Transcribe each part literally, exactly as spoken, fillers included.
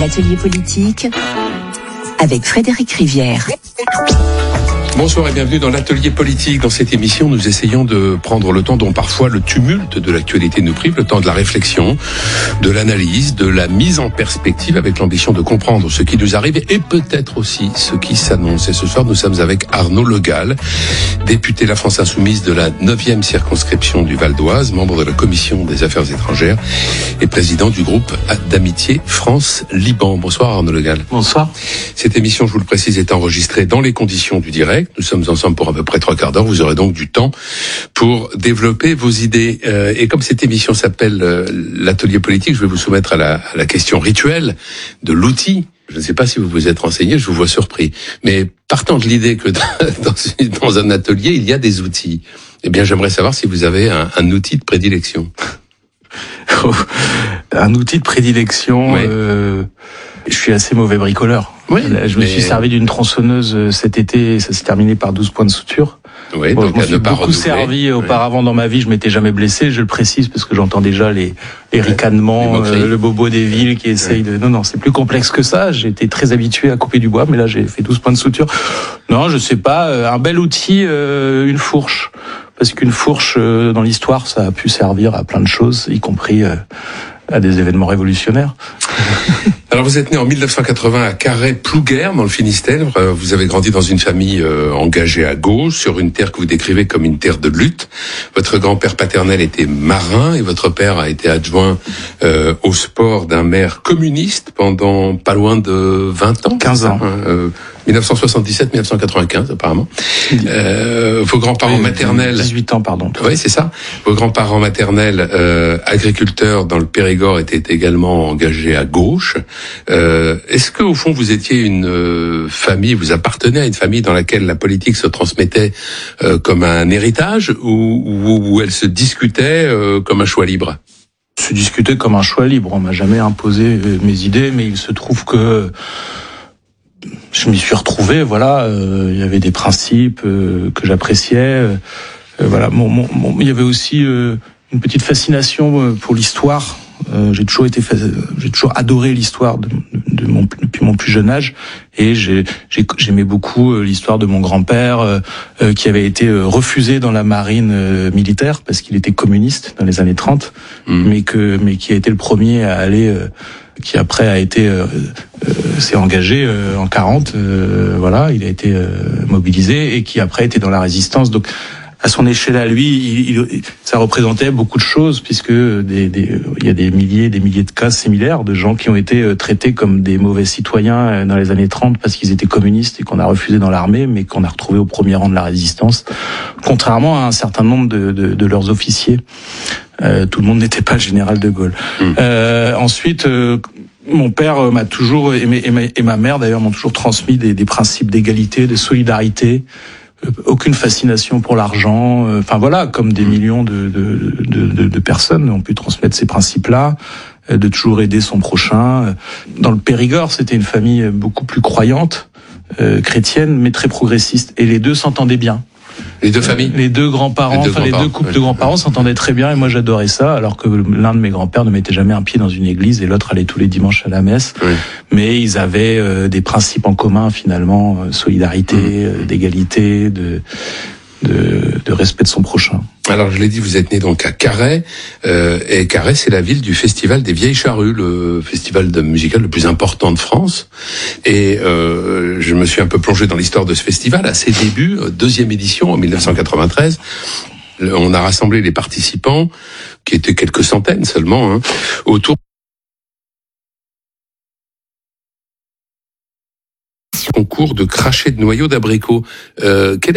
L'atelier politique avec Frédéric Rivière. Bonsoir et bienvenue dans l'atelier politique. Dans cette émission, nous essayons de prendre le temps dont parfois le tumulte de l'actualité nous prive, le temps de la réflexion, de l'analyse, de la mise en perspective avec l'ambition de comprendre ce qui nous arrive et peut-être aussi ce qui s'annonce. Et ce soir, nous sommes avec Arnaud Le Gall, député La France Insoumise de la neuvième circonscription du Val d'Oise, membre de la commission des affaires étrangères et président du groupe d'amitié France-Liban. Bonsoir Arnaud Le Gall. Bonsoir. Cette émission, je vous le précise, est enregistrée dans les conditions du direct. Nous sommes ensemble pour à peu près trois quarts d'heure. Vous aurez donc du temps pour développer vos idées. Euh, et comme cette émission s'appelle euh, l'atelier politique, je vais vous soumettre à la, à la question rituelle de l'outil. Je ne sais pas si vous vous êtes renseigné, je vous vois surpris. Mais partant de l'idée que dans, dans un atelier, il y a des outils, eh bien, j'aimerais savoir si vous avez un, un outil de prédilection. Un outil de prédilection, oui. euh, je suis assez mauvais bricoleur. Oui, je me mais... suis servi d'une tronçonneuse cet été, ça s'est terminé par douze points de suture. Oui, bon, donc je m'en à suis ne pas beaucoup redoubler. servi Oui. auparavant dans ma vie, je m'étais jamais blessé, je le précise parce que j'entends déjà les, les ricanements, les euh, le bobo des villes qui essayent de... Non, non, c'est plus complexe que ça, j'ai été très habitué à couper du bois, mais là j'ai fait douze points de suture. Non, je sais pas, un bel outil, euh, une fourche. Parce qu'une fourche, euh, dans l'histoire, ça a pu servir à plein de choses, y compris euh, à des événements révolutionnaires. Alors vous êtes né en mille neuf cent quatre-vingts à Carhaix-Plouguer, dans le Finistère. Vous avez grandi dans une famille euh, engagée à gauche, sur une terre que vous décrivez comme une terre de lutte. Votre grand-père paternel était marin et votre père a été adjoint euh, au sport d'un maire communiste pendant pas loin de vingt ans. quinze ans. Euh, dix-neuf cent soixante-dix-sept à dix-neuf cent quatre-vingt-quinze apparemment. Euh, vos grands-parents oui, maternels... dix-huit ans, pardon. Oui, c'est ça. Vos grands-parents maternels, euh, agriculteurs dans le Périgord, étaient également engagés à gauche. Euh, est-ce que, au fond, vous étiez une euh, famille, vous appartenez à une famille dans laquelle la politique se transmettait euh, comme un héritage ou, ou, ou elle se discutait euh, comme un choix libre ? Se discutait comme un choix libre. On m'a jamais imposé mes idées, mais il se trouve que je m'y suis retrouvé. Voilà, euh, il y avait des principes euh, que j'appréciais. Euh, voilà, mon, mon, mon, il y avait aussi euh, une petite fascination pour l'histoire. Euh, j'ai toujours été, j'ai toujours adoré l'histoire de, de mon, depuis mon plus jeune âge, et j'ai, j'ai, j'aimais beaucoup l'histoire de mon grand-père euh, euh, qui avait été refusé dans la marine euh, militaire parce qu'il était communiste dans les années trente, mmh. mais que, mais qui a été le premier à aller, euh, qui après a été, euh, euh, s'est engagé euh, en quarante, euh, voilà, il a été euh, mobilisé et qui après était dans la résistance. Donc à son échelle à lui, il, il, ça représentait beaucoup de choses, puisque des, des, il y a des milliers, des milliers de cas similaires de gens qui ont été traités comme des mauvais citoyens dans les années trente parce qu'ils étaient communistes et qu'on a refusé dans l'armée, mais qu'on a retrouvé au premier rang de la résistance, contrairement à un certain nombre de, de, de leurs officiers. Euh, tout le monde n'était pas le général de Gaulle. Mmh. Euh, ensuite, euh, mon père m'a toujours, et, et, ma, et ma mère d'ailleurs m'ont toujours transmis des, des principes d'égalité, de solidarité. Aucune fascination pour l'argent, enfin voilà, comme des millions de, de, de, de personnes ont pu transmettre ces principes-là, de toujours aider son prochain. Dans le Périgord, c'était une famille beaucoup plus croyante, euh, chrétienne, mais très progressiste, et les deux s'entendaient bien. Les deux familles, les deux grands-parents, les deux, enfin, grands-parents. les deux couples ouais. de grands-parents s'entendaient très bien, et moi j'adorais ça, alors que l'un de mes grands-pères ne mettait jamais un pied dans une église et l'autre allait tous les dimanches à la messe. Oui. Mais ils avaient euh, des principes en commun finalement, euh, solidarité, mmh. euh, d'égalité, de, de de respect de son prochain. Alors je l'ai dit, vous êtes né donc à Carhaix, euh, et Carhaix c'est la ville du Festival des Vieilles Charrues, le festival de musical le plus important de France. Et euh, je me suis un peu plongé dans l'histoire de ce festival à ses débuts, deuxième édition en dix-neuf cent quatre-vingt-treize. On a rassemblé les participants, qui étaient quelques centaines seulement, hein, autour concours de cracher de noyaux d'abricot. Euh, quel est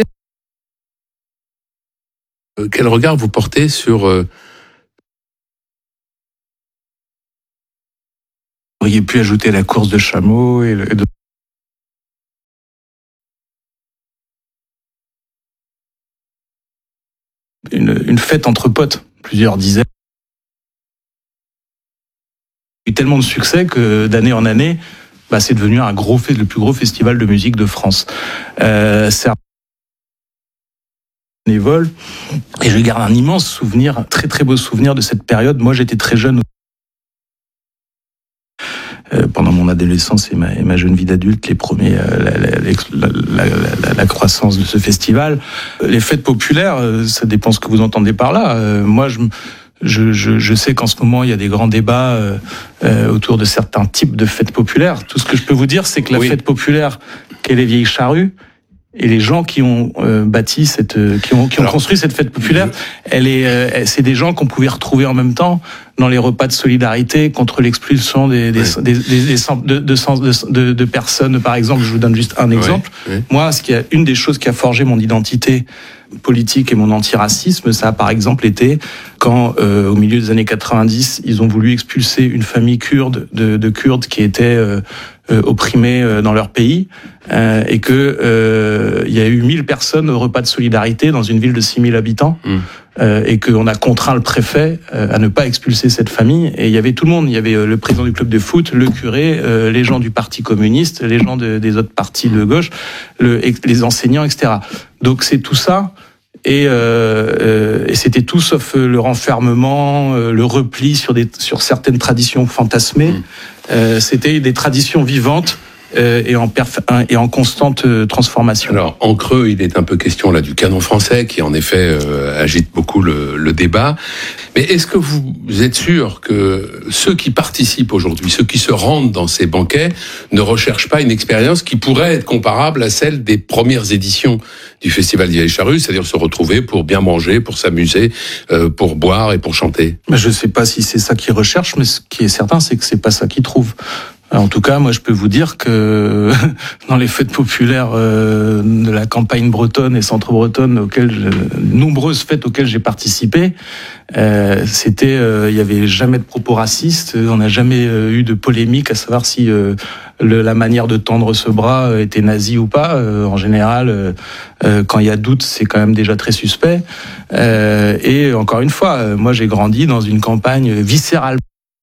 Quel regard vous portez sur... Euh... Vous auriez pu ajouter la course de chameau et le... Une, une fête entre potes, plusieurs dizaines. Il y a eu tellement de succès que d'année en année, bah, c'est devenu un gros, le plus gros festival de musique de France. Euh, c'est un bénévole, et je garde un immense souvenir, un très très beau souvenir de cette période. Moi, j'étais très jeune. euh, pendant mon adolescence et ma, et ma jeune vie d'adulte, les premiers, euh, la, la, la, la, la, la croissance de ce festival. Les fêtes populaires, euh, ça dépend ce que vous entendez par là. Euh, moi, je Je, je, je sais qu'en ce moment, il y a des grands débats euh, euh, autour de certains types de fêtes populaires. Tout ce que je peux vous dire, c'est que la oui. fête populaire qu'est les vieilles charrues, et les gens qui ont euh, bâti cette, qui ont, qui ont Alors, construit cette fête populaire, elle est, euh, c'est des gens qu'on pouvait retrouver en même temps dans les repas de solidarité contre l'expulsion des, des, oui. des, des, des de, de, de, de personnes. Par exemple, je vous donne juste un exemple. Oui. Oui. Moi, ce qui a, une des choses qui a forgé mon identité politique et mon antiracisme, ça a par exemple été quand, euh, au milieu des années quatre-vingt-dix, ils ont voulu expulser une famille kurde de, de Kurdes qui étaient euh, euh, opprimés euh, dans leur pays, euh, et que euh, il y a eu mille personnes au repas de solidarité dans une ville de six mille habitants. Mmh. Euh, et qu'on a contraint le préfet euh, à ne pas expulser cette famille. Et il y avait tout le monde. Il y avait euh, le président du club de foot, le curé, euh, les gens du parti communiste, les gens de, des autres partis de gauche, le, les enseignants, et cetera. Donc c'est tout ça. Et, euh, euh, et c'était tout sauf le renfermement, euh, le repli sur, des, sur certaines traditions fantasmées. Mmh. Euh, c'était des traditions vivantes et en, perf- et en constante transformation. Alors, en creux, il est un peu question là du canon français qui, en effet, euh, agite beaucoup le, le débat. Mais est-ce que vous êtes sûr que ceux qui participent aujourd'hui, ceux qui se rendent dans ces banquets, ne recherchent pas une expérience qui pourrait être comparable à celle des premières éditions du Festival des Vieilles Charrues, c'est-à-dire se retrouver pour bien manger, pour s'amuser, euh, pour boire et pour chanter? Mais je ne sais pas si c'est ça qu'ils recherchent, mais ce qui est certain, c'est que c'est pas ça qu'ils trouvent. En tout cas, moi, je peux vous dire que dans les fêtes populaires euh, de la campagne bretonne et centre-bretonne, auxquelles je, nombreuses fêtes auxquelles j'ai participé, euh, c'était, euh, il y avait jamais de propos racistes. On n'a jamais euh, eu de polémique à savoir si euh, le, la manière de tendre ce bras était nazie ou pas. Euh, en général, euh, euh, quand il y a doute, c'est quand même déjà très suspect. Euh, et encore une fois, euh, moi, j'ai grandi dans une campagne viscérale.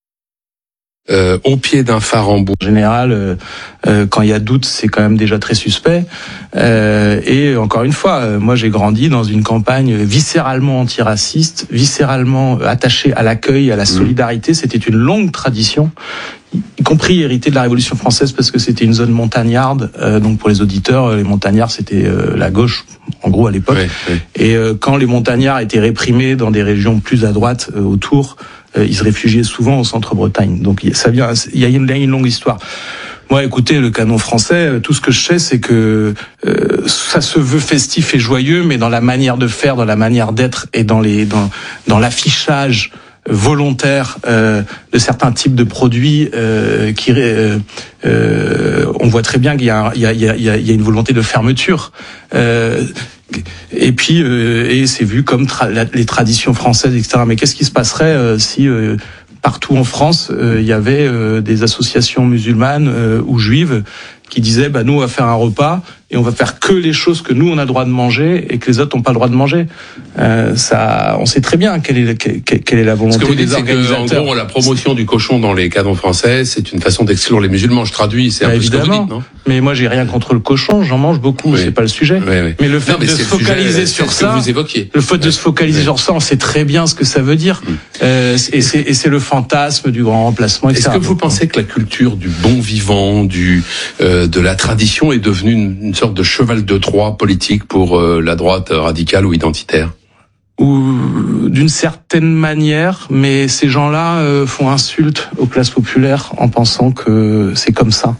Euh, au pied d'un phare en bois. En général, euh, euh, quand il y a doute, c'est quand même déjà très suspect. Euh, et encore une fois, euh, moi j'ai grandi dans une campagne viscéralement antiraciste, viscéralement attachée à l'accueil, à la solidarité. C'était une longue tradition, y compris héritée de la Révolution française, parce que c'était une zone montagnarde. Euh, donc pour les auditeurs, les montagnards, c'était euh, la gauche, en gros, à l'époque. Oui, oui. Et euh, quand les montagnards étaient réprimés dans des régions plus à droite, euh, autour, euh, ils se réfugiaient souvent au centre-Bretagne. Donc ça vient, il y a une, une longue histoire. Moi, écoutez, le canon français, tout ce que je sais, c'est que euh, ça se veut festif et joyeux, mais dans la manière de faire, dans la manière d'être et dans les dans dans l'affichage volontaire euh, de certains types de produits euh, qui euh, euh, on voit très bien qu'il y a il y a il y a il y a une volonté de fermeture. Euh, Et puis, euh, et c'est vu comme tra- la, les traditions françaises, et cetera. Mais qu'est-ce qui se passerait euh, si euh, partout en France, euh, il y avait euh, des associations musulmanes euh, ou juives qui disaient, bah nous, on va faire un repas et on va faire que les choses que nous on a le droit de manger et que les autres n'ont pas le droit de manger. Euh, ça, on sait très bien quelle est quelle, quelle est la volonté des organisateurs. Ce que vous dites, c'est que, en gros, la promotion du cochon dans les canons français, c'est une façon d'exclure les musulmans. Je traduis, c'est un bah, peu évidemment. Ce que vous dites, non ? Mais moi, j'ai rien contre le cochon. J'en mange beaucoup. Oui. C'est pas le sujet. Oui, oui. Mais le fait non, mais de se focaliser sujet, sur ça, que vous évoquiez. Le fait oui. de se focaliser oui. sur ça, on sait très bien ce que ça veut dire. Mm. Euh, et c'est et c'est le fantasme du grand remplacement, et cetera. Est-ce que vous pensez que la culture du bon vivant, du euh, de la tradition est devenue une, une sorte de cheval de Troie politique pour euh, la droite radicale ou identitaire? Ou d'une certaine manière, mais ces gens-là euh, font insulte aux classes populaires en pensant que c'est comme ça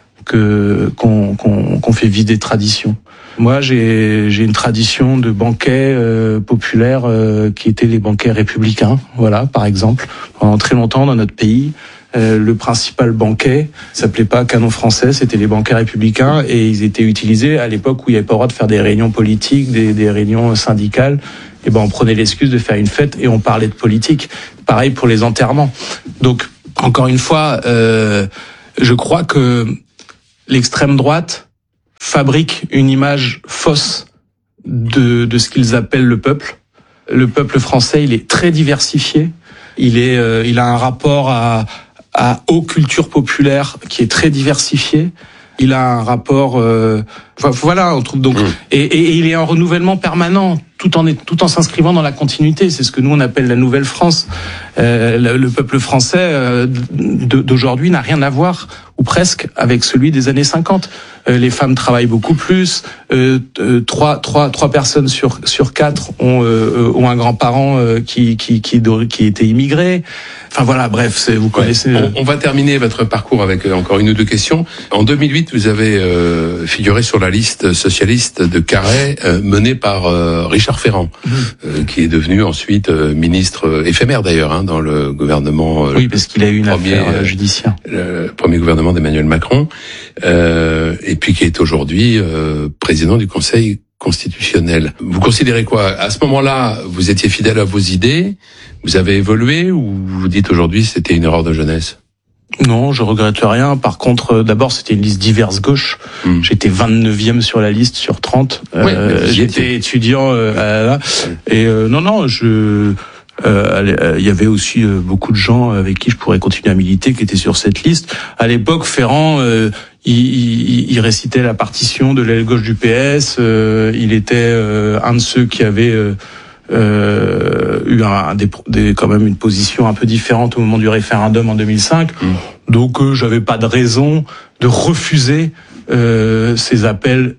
que qu'on qu'on, qu'on fait vivre des traditions. Moi, j'ai j'ai une tradition de banquets euh, populaires euh, qui étaient les banquets républicains, voilà, par exemple, pendant très longtemps dans notre pays. Euh, le principal banquet s'appelait pas canon français, c'était les banquets républicains, et ils étaient utilisés à l'époque où il n'y avait pas le droit de faire des réunions politiques, des, des réunions syndicales. Et ben on prenait l'excuse de faire une fête et on parlait de politique. Pareil pour les enterrements. Donc encore une fois, euh, je crois que l'extrême droite fabrique une image fausse de, de ce qu'ils appellent le peuple. Le peuple français, il est très diversifié. Il est, euh, il a un rapport à à aux cultures populaires qui est très diversifié. Il a un rapport, euh, enfin, voilà, on trouve donc, mmh. et, et, et il est en renouvellement permanent. tout en tout en s'inscrivant dans la continuité. C'est ce que nous on appelle la nouvelle France. Euh, le, le peuple français euh, d'aujourd'hui n'a rien à voir, ou presque, avec celui des années cinquante. Euh, les femmes travaillent beaucoup plus. Euh, euh, trois, trois, trois personnes sur sur quatre ont euh, ont un grand-parent euh, qui qui qui qui était immigré. Enfin voilà, bref, c'est, vous connaissez. Ouais. On, on va terminer votre parcours avec euh, encore une ou deux questions. En deux mille huit, vous avez euh, figuré sur la liste socialiste de Carhaix, euh, menée par euh, Richard Ferrand, mmh. euh, qui est devenu ensuite euh, ministre euh, éphémère d'ailleurs hein, dans le gouvernement. Euh, oui, parce qu'il a eu une premier, affaire euh, judiciaire. Le premier gouvernement d'Emmanuel Macron, euh, et puis qui est aujourd'hui euh, président du Conseil constitutionnel. Vous considérez quoi? À ce moment-là, vous étiez fidèle à vos idées, vous avez évolué, ou vous dites aujourd'hui c'était une erreur de jeunesse? Non, je regrette rien. Par contre, d'abord, c'était une liste diverse gauche. Mmh. J'étais vingt-neuvième sur la liste sur trente. Ouais, euh, j'étais étudiant euh, à, là. Et euh, non, non, je... Il euh, y avait aussi euh, beaucoup de gens avec qui je pourrais continuer à militer qui étaient sur cette liste. À l'époque, Ferrand, euh, il, il, il récitait la partition de l'aile gauche du P S. Euh, il était euh, un de ceux qui avait euh, euh, eu un, des, des, quand même une position un peu différente au moment du référendum en deux mille cinq. Mmh. Donc, euh, j'avais pas de raison de refuser euh, ces appels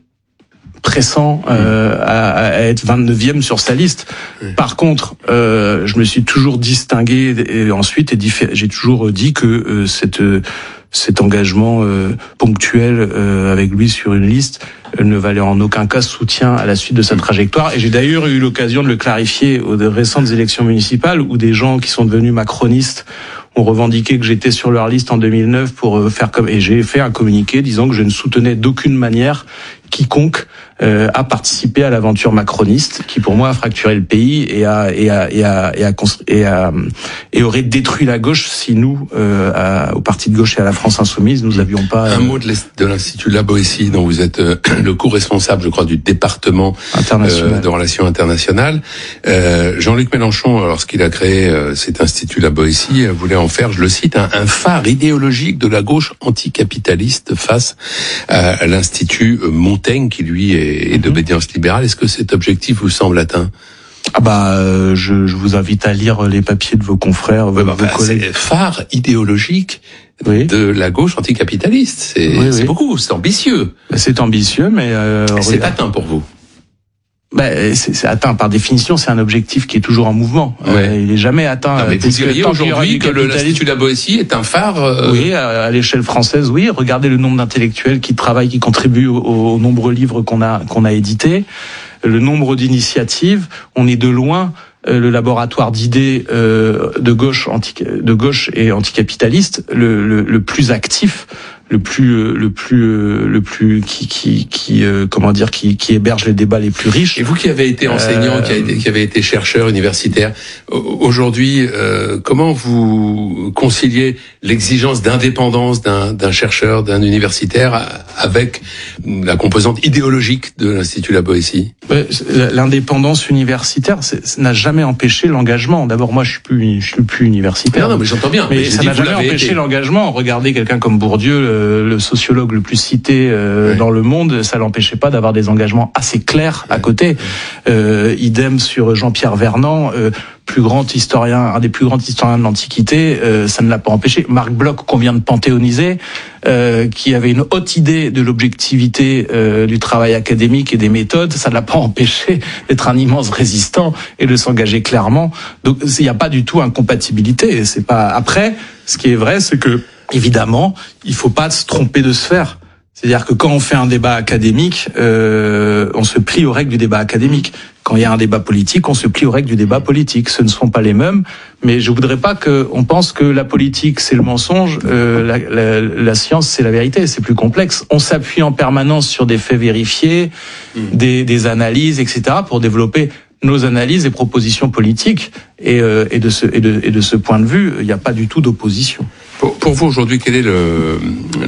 pressant euh, à, à être vingt-neuvième sur sa liste. Oui. Par contre, euh, je me suis toujours distingué et ensuite et diffé- j'ai toujours dit que euh, cette euh, cet engagement euh, ponctuel euh, avec lui sur une liste euh, ne valait en aucun cas soutien à la suite de sa trajectoire. Et j'ai d'ailleurs eu l'occasion de le clarifier aux récentes élections municipales où des gens qui sont devenus macronistes ont revendiqué que j'étais sur leur liste en deux mille neuf pour faire comme, et j'ai fait un communiqué disant que je ne soutenais d'aucune manière quiconque euh, a participé à l'aventure macroniste qui pour moi a fracturé le pays et a et a et a et a, et, a, et aurait détruit la gauche si nous euh, à, au parti de gauche et à la France insoumise nous avions pas euh, un mot de, de l'Institut de la Boétie dont vous êtes euh, le co-responsable je crois du département euh, de relations internationales. euh, Jean-Luc Mélenchon lorsqu'il a créé euh, cet Institut de la Boétie euh, voulait en faire, je le cite, un, un phare idéologique de la gauche anticapitaliste face à, à l'Institut Montaigne qui lui est et d'obédience libérale. Est-ce que cet objectif vous semble atteint? Ah bah, euh, je, je vous invite à lire les papiers de vos confrères, ouais, vos, bah, vos bah, collègues. C'est phare idéologique oui. de la gauche anticapitaliste. C'est, oui, c'est oui. beaucoup, c'est ambitieux. C'est ambitieux, mais euh, c'est regarde. atteint pour vous. Bah, c'est, c'est atteint par définition, c'est un objectif qui est toujours en mouvement. Ouais. Euh, il est jamais atteint. Non, mais vous diriez aujourd'hui que le, l'Institut de la Boétie est un phare euh... Oui, à, à l'échelle française, oui. Regardez le nombre d'intellectuels qui travaillent, qui contribuent aux, aux nombreux livres qu'on a qu'on a édités, le nombre d'initiatives. On est de loin euh, le laboratoire d'idées euh, de gauche anti, de gauche et anticapitaliste le, le, le plus actif. le plus le plus le plus qui qui qui euh, comment dire qui qui héberge les débats les plus riches. Et vous qui avez été enseignant, euh, qui, a été, qui avez été chercheur universitaire, aujourd'hui, euh, comment vous conciliez l'exigence d'indépendance d'un d'un chercheur, d'un universitaire avec la composante idéologique de l'Institut de la Boétie? L'indépendance universitaire, ça n'a jamais empêché l'engagement. D'abord, moi, je suis plus je suis plus universitaire. Non, non, mais j'entends bien. Mais, mais ça n'a jamais empêché été. l'engagement. Regardez quelqu'un comme Bourdieu, le, le sociologue le plus cité euh, oui. dans le monde, ça l'empêchait pas d'avoir des engagements assez clairs à côté. Euh, idem sur Jean-Pierre Vernant, euh, plus grand historien, un des plus grands historiens de l'Antiquité, euh, ça ne l'a pas empêché. Marc Bloch, qu'on vient de panthéoniser, euh, qui avait une haute idée de l'objectivité euh, du travail académique et des méthodes, ça ne l'a pas empêché d'être un immense résistant et de s'engager clairement. Donc il n'y a pas du tout incompatibilité. C'est pas. Après, ce qui est vrai, c'est que évidemment, il faut pas se tromper de sphère. C'est-à-dire que quand on fait un débat académique, euh, on se plie aux règles du débat académique. Quand il y a un débat politique, on se plie aux règles du débat politique. Ce ne sont pas les mêmes, mais je voudrais pas qu'on pense que la politique c'est le mensonge, euh, la, la, la science c'est la vérité. C'est plus complexe. On s'appuie en permanence sur des faits vérifiés, mmh. des, des analyses, et cetera, pour développer nos analyses et propositions politiques. Et, euh, et, de ce, et, de, et de ce point de vue, il n'y a pas du tout d'opposition. Pour, pour vous aujourd'hui, quel est le,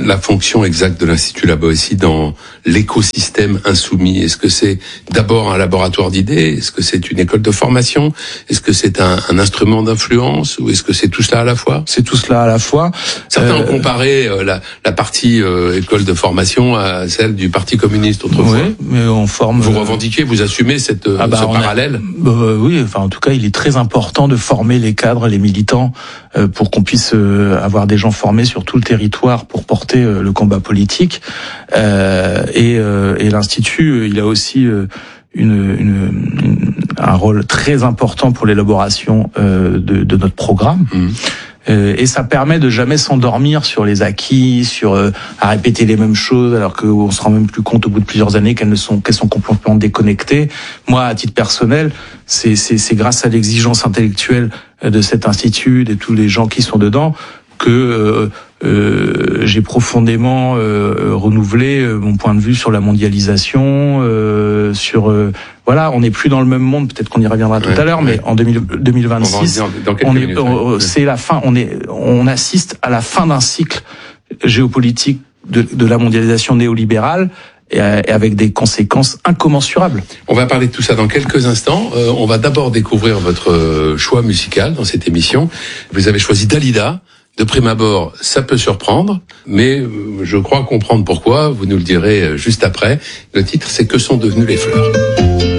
la fonction exacte de l'Institut La Boétie dans l'écosystème insoumis? Est-ce que c'est d'abord un laboratoire d'idées? Est-ce que c'est une école de formation? Est-ce que c'est un, un instrument d'influence? Ou est-ce que c'est tout cela à la fois? C'est tout cela à la fois. Certains euh... ont comparé euh, la, la partie euh, école de formation à celle du Parti communiste autrefois. Oui, mais on forme... Vous revendiquez, vous assumez cette, ah bah, ce parallèle a... euh, Oui, enfin en tout cas, il est très important de former les cadres, les militants, euh, pour qu'on puisse euh, avoir des gens formés sur tout le territoire pour porter euh, le combat politique. Euh, et, euh, et l'Institut, il a aussi euh, une, une, une, un rôle très important pour l'élaboration euh, de, de notre programme. Mmh. Euh, et ça permet de jamais s'endormir sur les acquis, sur euh, à répéter les mêmes choses, alors qu'on se rend même plus compte au bout de plusieurs années qu'elles ne sont qu'elles sont complètement déconnectées. Moi, à titre personnel, c'est c'est, c'est grâce à l'exigence intellectuelle de cet institut, de tous les gens qui sont dedans, que euh, euh, j'ai profondément euh, renouvelé mon point de vue sur la mondialisation, euh, sur euh, voilà, on n'est plus dans le même monde. Peut-être qu'on y reviendra tout ouais, à l'heure, ouais. mais en deux mille vingt-six, on, dans on est, minutes, ouais. c'est la fin. On est, on assiste à la fin d'un cycle géopolitique de, de la mondialisation néolibérale. Et avec des conséquences incommensurables. On va parler de tout ça dans quelques instants. Euh, on va d'abord découvrir votre choix musical dans cette émission. Vous avez choisi Dalida. De prime abord, ça peut surprendre, mais je crois comprendre pourquoi. Vous nous le direz juste après. Le titre, c'est « Que sont devenues les fleurs ».